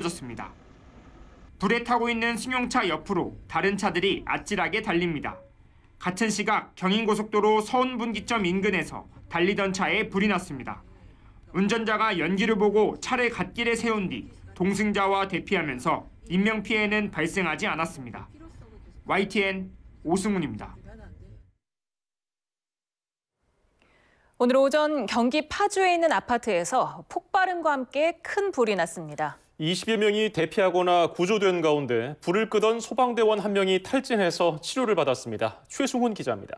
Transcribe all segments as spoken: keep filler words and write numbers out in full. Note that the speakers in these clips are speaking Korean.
무너졌습니다. 불에 타고 있는 승용차 옆으로 다른 차들이 아찔하게 달립니다. 같은 시각 경인고속도로 서운분기점 인근에서 달리던 차에 불이 났습니다. 운전자가 연기를 보고 차를 갓길에 세운 뒤 동승자와 대피하면서 인명피해는 발생하지 않았습니다. 와이티엔 오승훈입니다. 오늘 오전 경기 파주에 있는 아파트에서 폭발음과 함께 큰 불이 났습니다. 이십여 명이 대피하거나 구조된 가운데 불을 끄던 소방대원 한 명이 탈진해서 치료를 받았습니다. 최승훈 기자입니다.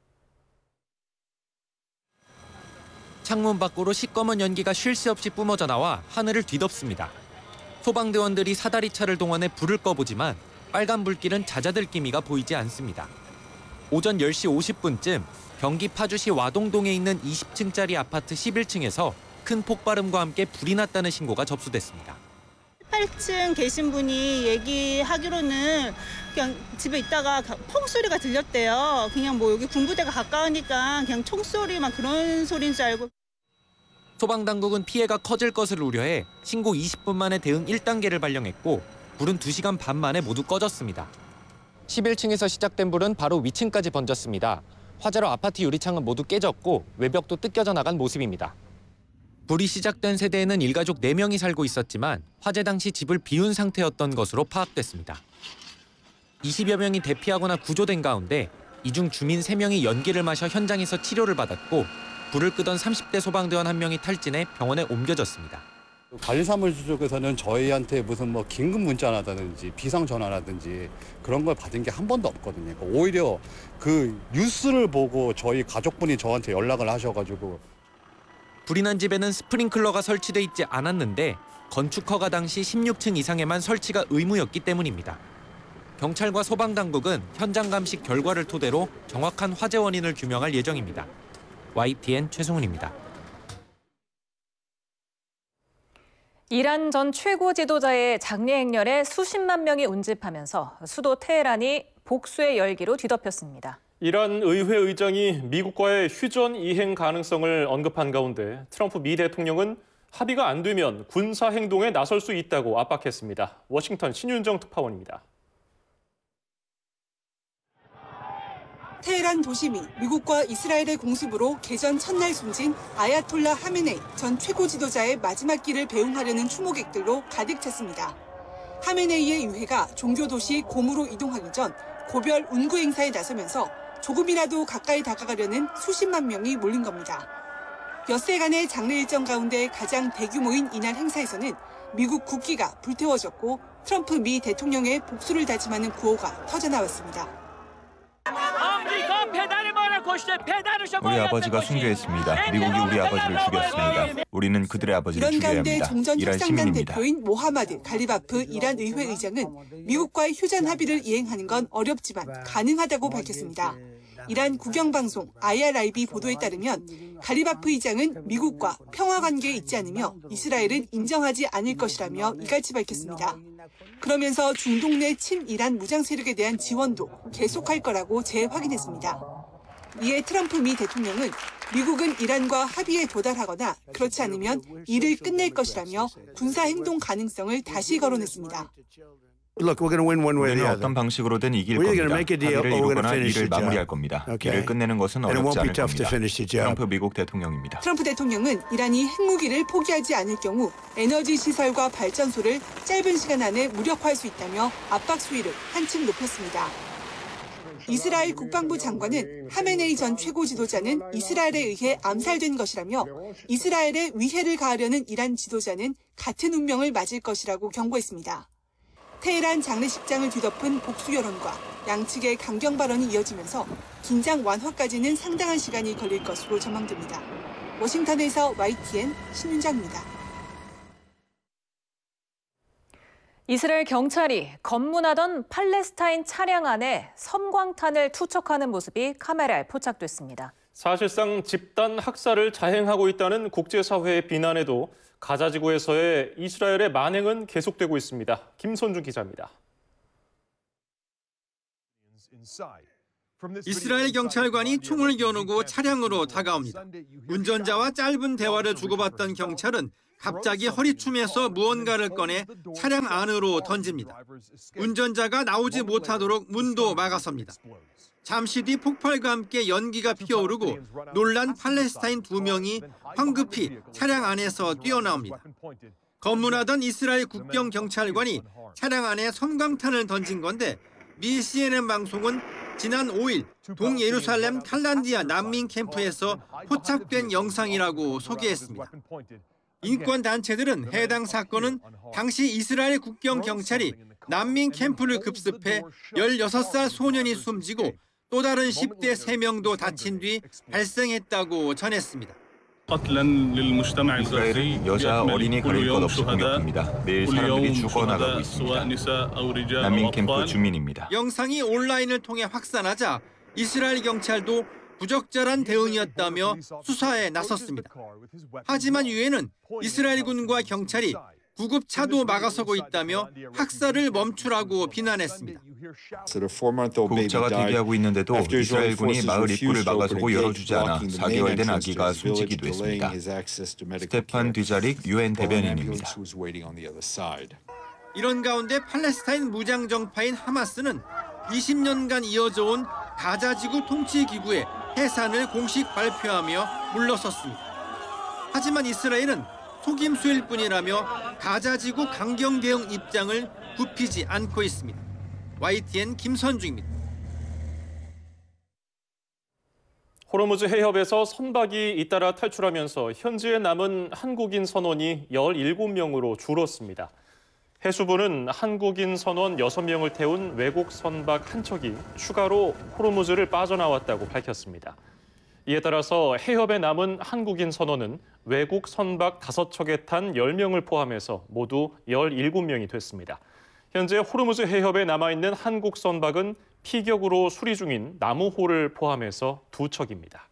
창문 밖으로 시꺼먼 연기가 쉴 새 없이 뿜어져 나와 하늘을 뒤덮습니다. 소방대원들이 사다리차를 동원해 불을 꺼보지만 빨간 불길은 잦아들 기미가 보이지 않습니다. 오전 열 시 오십 분쯤 경기 파주시 와동동에 있는 이십 층짜리 아파트 십일 층에서 큰 폭발음과 함께 불이 났다는 신고가 접수됐습니다. 십팔 층 계신 분이 얘기하기로는 그냥 집에 있다가 펑 소리가 들렸대요. 그냥 뭐 여기 군부대가 가까우니까 그냥 총소리 막 그런 소리인 줄 알고. 소방당국은 피해가 커질 것을 우려해 신고 이십 분 만에 대응 일 단계를 발령했고 불은 두 시간 반 만에 모두 꺼졌습니다. 십일 층에서 시작된 불은 바로 위층까지 번졌습니다. 화재로 아파트 유리창은 모두 깨졌고 외벽도 뜯겨져 나간 모습입니다. 불이 시작된 세대에는 일가족 네 명이 살고 있었지만 화재 당시 집을 비운 상태였던 것으로 파악됐습니다. 이십여 명이 대피하거나 구조된 가운데 이 중 주민 세 명이 연기를 마셔 현장에서 치료를 받았고 불을 끄던 삼십 대 소방대원 한 명이 탈진해 병원에 옮겨졌습니다. 관리사무소 쪽에서는 저희한테 무슨 뭐 긴급 문자라든지 비상 전화라든지 그런 걸 받은 게 한 번도 없거든요. 그러니까 오히려 그 뉴스를 보고 저희 가족분이 저한테 연락을 하셔가지고. 불이 난 집에는 스프링클러가 설치돼 있지 않았는데 건축 허가 당시 십육 층 이상에만 설치가 의무였기 때문입니다. 경찰과 소방당국은 현장 감식 결과를 토대로 정확한 화재 원인을 규명할 예정입니다. 와이티엔 최승훈입니다. 이란 전 최고 지도자의 장례 행렬에 수십만 명이 운집하면서 수도 테헤란이 복수의 열기로 뒤덮였습니다. 이란 의회 의장이 미국과의 휴전 이행 가능성을 언급한 가운데 트럼프 미 대통령은 합의가 안 되면 군사 행동에 나설 수 있다고 압박했습니다. 워싱턴 신윤정 특파원입니다. 테헤란 도심이 미국과 이스라엘의 공습으로 개전 첫날 숨진 아야톨라 하메네이 전 최고 지도자의 마지막 길을 배웅하려는 추모객들로 가득 찼습니다. 하메네이의 유해가 종교 도시 곰으로 이동하기 전 고별 운구 행사에 나서면서 조금이라도 가까이 다가가려는 수십만 명이 몰린 겁니다. 엿새간의 장례 일정 가운데 가장 대규모인 이날 행사에서는 미국 국기가 불태워졌고 트럼프 미 대통령의 복수를 다짐하는 구호가 터져나왔습니다. 우리 아버지가 순교했습니다. 미국이 우리 아버지를 죽였습니다. 우리는 그들의 아버지를 죽여야 합니다. 이런 가운데 종전 이란 협상단 시민입니다. 대표인 모하마드 갈리바프 이란 의회 의장은 미국과의 휴전 합의를 이행하는 건 어렵지만 가능하다고 밝혔습니다. 이란 국영방송 아이알아이비 보도에 따르면 갈리바프 의장은 미국과 평화관계에 있지 않으며 이스라엘은 인정하지 않을 것이라며 이같이 밝혔습니다. 그러면서 중동 내 친이란 무장 세력에 대한 지원도 계속할 거라고 재확인했습니다. 이에 트럼프 미 대통령은 미국은 이란과 합의에 도달하거나 그렇지 않으면 일을 끝낼 것이라며 군사 행동 가능성을 다시 거론했습니다. 우리는 어떤 방식으로든 이길 겁니다. 합의를 이루거나 일을 마무리할 겁니다. 일을 끝내는 것은 어렵지 않을 겁니다. 트럼프 미국 대통령입니다. 트럼프 대통령은 이란이 핵무기를 포기하지 않을 경우 에너지 시설과 발전소를 짧은 시간 안에 무력화할 수 있다며 압박 수위를 한층 높였습니다. 이스라엘 국방부 장관은 하메네이 전 최고 지도자는 이스라엘에 의해 암살된 것이라며 이스라엘에 위해를 가하려는 이란 지도자는 같은 운명을 맞을 것이라고 경고했습니다. 테헤란 장례식장을 뒤덮은 복수 여론과 양측의 강경 발언이 이어지면서 긴장 완화까지는 상당한 시간이 걸릴 것으로 전망됩니다. 워싱턴에서 와이티엔 신윤정입니다. 이스라엘 경찰이 검문하던 팔레스타인 차량 안에 섬광탄을 투척하는 모습이 카메라에 포착됐습니다. 사실상 집단 학살을 자행하고 있다는 국제사회의 비난에도 가자 지구에서의 이스라엘의 만행은 계속되고 있습니다. 김선중 기자입니다. 이스라엘 경찰관이 총을 겨누고 차량으로 다가옵니다. 운전자와 짧은 대화를 주고받던 경찰은 갑자기 허리춤에서 무언가를 꺼내 차량 안으로 던집니다. 운전자가 나오지 못하도록 문도 막아섭니다. 잠시 뒤 폭발과 함께 연기가 피어오르고 놀란 팔레스타인 두 명이 황급히 차량 안에서 뛰어나옵니다. 검문하던 이스라엘 국경 경찰관이 차량 안에 섬광탄을 던진 건데 미 씨엔엔 방송은 지난 오일 동예루살렘 칼란디아 난민 캠프에서 포착된 영상이라고 소개했습니다. 인권단체들은 해당 사건은 당시 이스라엘 국경 경찰이 난민 캠프를 급습해 열여섯 살 소년이 숨지고 또 다른 십 대 세 명도 다친 뒤 발생했다고 전했습니다. 이스라엘은 여자, 어린이 가릴 것 없이 공격합니다. 매일 사람들이 죽어나가고 있습니다. 난민 캠프 주민입니다. 영상이 온라인을 통해 확산하자 이스라엘 경찰도 부적절한 대응이었다며 수사에 나섰습니다. 하지만 유엔은 이스라엘군과 경찰이 구급차도 막아서고 있다며 학살을 멈추라고 비난했습니다. 구급차가 대기하고 있는데도 이스라엘군이 마을 입구를 막아서고 열어주지 않아 사 개월 된 아기가 숨지기도 했습니다. 스테판 듀자릭 유엔 대변인입니다. 이런 가운데 팔레스타인 무장 정파인 하마스는 이십 년간 이어져 온 가자지구 통치기구의 해산을 공식 발표하며 물러섰습니다. 하지만 이스라엘은 속임수일 뿐이라며 가자지구 강경 대응 입장을 굽히지 않고 있습니다. 와이티엔 김선중입니다. 호르무즈 해협에서 선박이 잇따라 탈출하면서 현지에 남은 한국인 선원이 열일곱 명으로 줄었습니다. 해수부는 한국인 선원 여섯 명을 태운 외국 선박 한 척이 추가로 호르무즈를 빠져나왔다고 밝혔습니다. 이에 따라서 해협에 남은 한국인 선원은 외국 선박 다섯 척에 탄 열 명을 포함해서 모두 열일곱 명이 됐습니다. 현재 호르무즈 해협에 남아있는 한국 선박은 피격으로 수리 중인 나무호를 포함해서 두 척입니다.